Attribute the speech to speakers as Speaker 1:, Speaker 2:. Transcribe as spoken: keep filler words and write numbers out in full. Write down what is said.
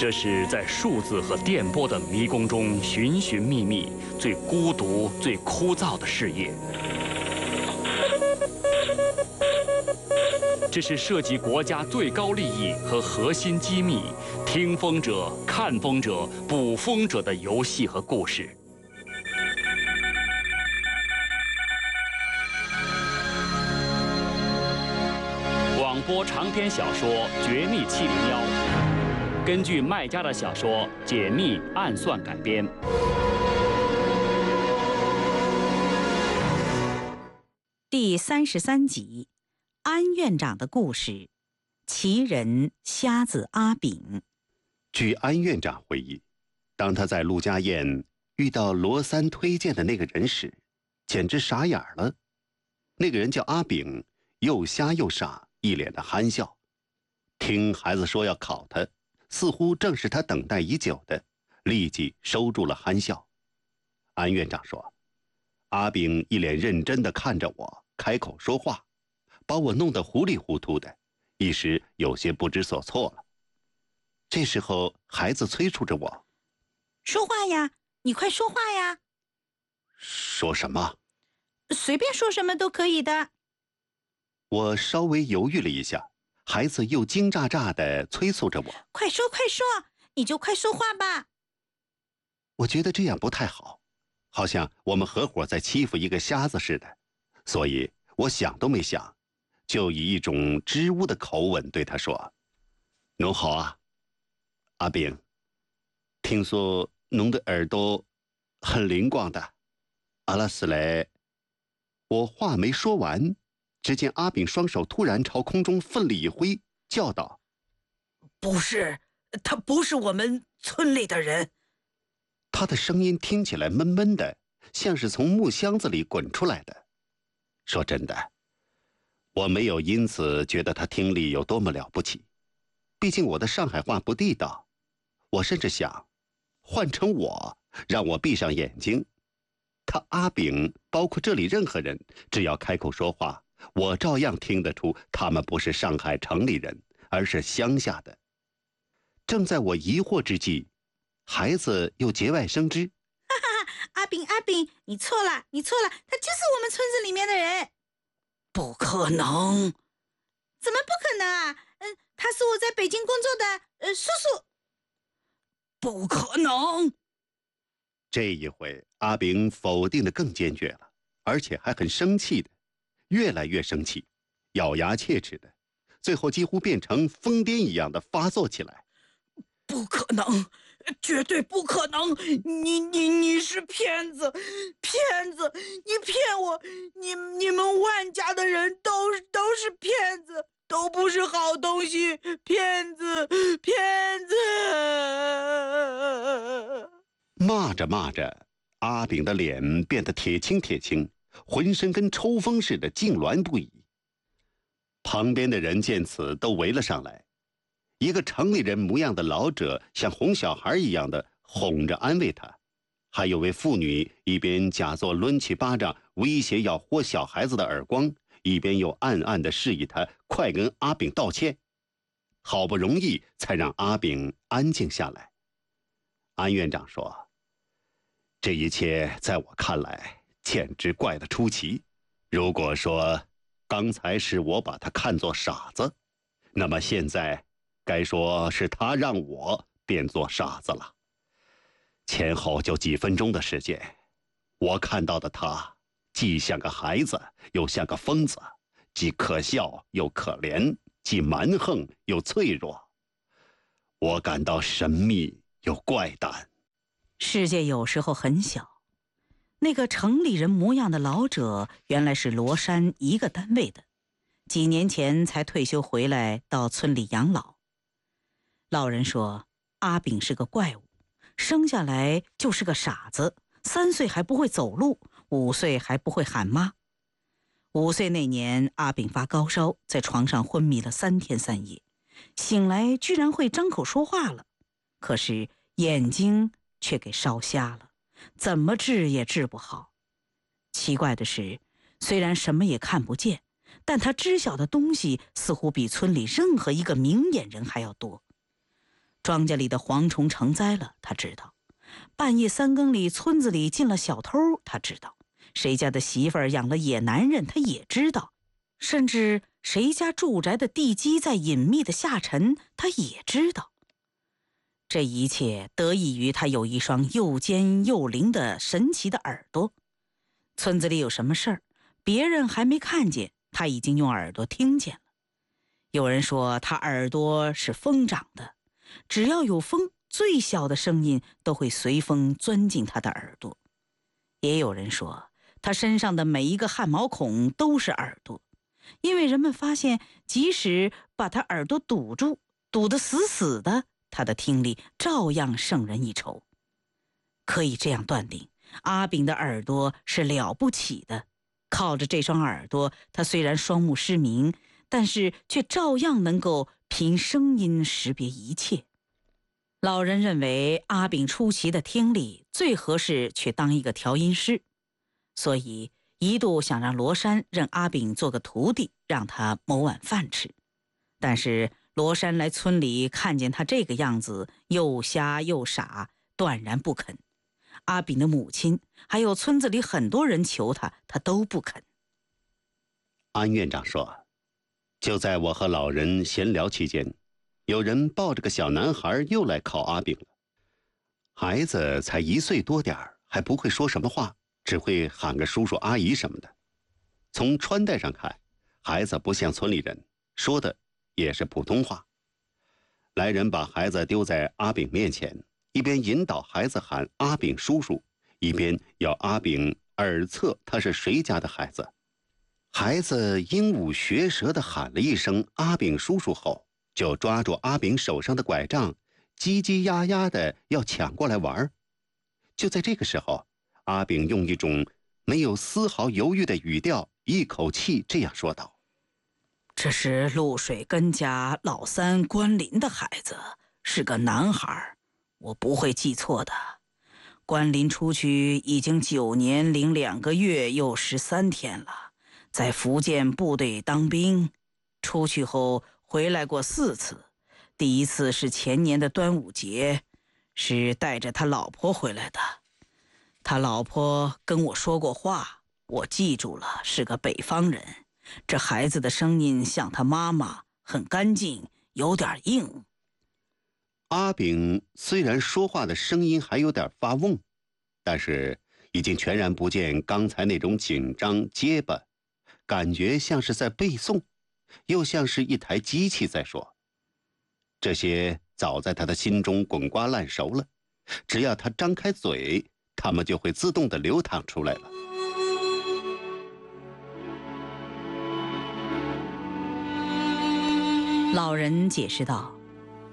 Speaker 1: 这是在数字和电波的迷宫中寻寻觅觅、最孤独、最枯燥的事业。这是涉及国家最高利益和核心机密、听风者、看风者、捕风者的游戏和故事。广播长篇小说《绝密七零幺》，根据麦家的小说《解密暗算》改编。
Speaker 2: 第三十三集。安院长的故事，奇人瞎子阿炳。
Speaker 3: 据安院长回忆，当他在陆家堰遇到罗三推荐的那个人时，简直傻眼了。那个人叫阿炳，又瞎又傻，一脸的憨笑。听孩子说要考他，似乎正是他等待已久的，立即收住了憨笑。安院长说，阿炳一脸认真地看着我，开口说话，把我弄得糊里糊涂的，一时有些不知所措了。这时候孩子催促着我，
Speaker 2: 说话呀，你快说话呀。
Speaker 3: 说什么？
Speaker 2: 随便说什么都可以的。
Speaker 3: 我稍微犹豫了一下，孩子又惊乍乍地催促着我，
Speaker 2: 快说快说，你就快说话吧。
Speaker 3: 我觉得这样不太好，好像我们合伙在欺负一个瞎子似的，所以我想都没想，就以一种支吾的口吻对他说，侬好啊，阿炳，听说侬的耳朵很灵光的，阿拉斯来。我话没说完，只见阿炳双手突然朝空中奋力一挥，叫道，
Speaker 4: 不是，他不是我们村里的人。
Speaker 3: 他的声音听起来闷闷的，像是从木箱子里滚出来的。说真的，我没有因此觉得他听力有多么了不起，毕竟我的上海话不地道。我甚至想，换成我，让我闭上眼睛，他阿炳，包括这里任何人，只要开口说话，我照样听得出他们不是上海城里人，而是乡下的。正在我疑惑之际，孩子又节外生枝，
Speaker 2: 哈哈哈，阿炳阿炳，你错了，你错了，他就是我们村子里面的人。
Speaker 4: 不可能。
Speaker 2: 怎么不可能啊？嗯，他是我在北京工作的呃叔叔。
Speaker 4: 不可能。
Speaker 3: 这一回阿炳否定的更坚决了，而且还很生气的，越来越生气，咬牙切齿的，最后几乎变成疯癫一样的发作起来。
Speaker 4: 不可能，绝对不可能！你你你是骗子，骗子！你骗我！你你们万家的人都都是骗子，都不是好东西！骗子，骗子！
Speaker 3: 骂着骂着，阿炳的脸变得铁青铁青，浑身跟抽风似的痉挛不已。旁边的人见此都围了上来，一个城里人模样的老者像哄小孩一样的哄着安慰他，还有位妇女一边假作抡起巴掌威胁要豁小孩子的耳光，一边又暗暗地示意他快跟阿炳道歉。好不容易才让阿炳安静下来。安院长说，这一切在我看来简直怪得出奇。如果说刚才是我把他看作傻子，那么现在该说是他让我变作傻子了。前后就几分钟的时间，我看到的他既像个孩子又像个疯子，既可笑又可怜，既蛮横又脆弱。我感到神秘又怪诞。
Speaker 2: 世界有时候很小。那个城里人模样的老者原来是罗山一个单位的，几年前才退休回来到村里养老。老人说，阿炳是个怪物，生下来就是个傻子，三岁还不会走路，五岁还不会喊妈。五岁那年，阿炳发高烧，在床上昏迷了三天三夜，醒来居然会张口说话了，可是眼睛却给烧瞎了，怎么治也治不好。奇怪的是，虽然什么也看不见，但他知晓的东西似乎比村里任何一个明眼人还要多。 庄稼里的蝗虫成灾了，他知道；半夜三更里村子里进了小偷，他知道；谁家的媳妇儿养了野男人，他也知道；甚至谁家住宅的地基在隐秘的下沉，他也知道。这一切得益于他有一双又尖又灵的神奇的耳朵。村子里有什么事儿，别人还没看见，他已经用耳朵听见了。有人说他耳朵是风长的，只要有风，最小的声音都会随风钻进他的耳朵。也有人说他身上的每一个汗毛孔都是耳朵，因为人们发现即使把他耳朵堵住，堵得死死的，他的听力照样胜人一筹。可以这样断定，阿炳的耳朵是了不起的。靠着这双耳朵，他虽然双目失明，但是却照样能够凭声音识别一切。老人认为阿炳出奇的听力最合适去当一个调音师，所以一度想让罗山认阿炳做个徒弟，让他谋碗饭吃。但是罗山来村里看见他这个样子，又瞎又傻，断然不肯。阿炳的母亲还有村子里很多人求他，他都不肯。
Speaker 3: 安院长说，就在我和老人闲聊期间，有人抱着个小男孩又来考阿炳了。孩子才一岁多点儿，还不会说什么话，只会喊个叔叔阿姨什么的。从穿戴上看，孩子不像村里人，说的也是普通话。来人把孩子丢在阿炳面前，一边引导孩子喊阿炳叔叔，一边要阿炳耳测他是谁家的孩子。孩子鹦鹉学舌地喊了一声阿炳叔叔后，就抓住阿炳手上的拐杖，叽叽呀呀的要抢过来玩。就在这个时候，阿炳用一种没有丝毫犹豫的语调，一口气这样说道：
Speaker 2: 这是露水根家老三关林的孩子，是个男孩，我不会记错的。关林出去已经九年零两个月又十三天了，在福建部队当兵，出去后回来过四次。第一次是前年的端午节，是带着他老婆回来的。他老婆跟我说过话，我记住了，是个北方人。这孩子的声音像他妈妈，很干净，有点硬。
Speaker 3: 阿炳虽然说话的声音还有点发瓮，但是已经全然不见刚才那种紧张结巴，感觉像是在背诵，又像是一台机器在说。这些早在他的心中滚瓜烂熟了，只要他张开嘴，他们就会自动地流淌出来了。
Speaker 2: 老人解释道，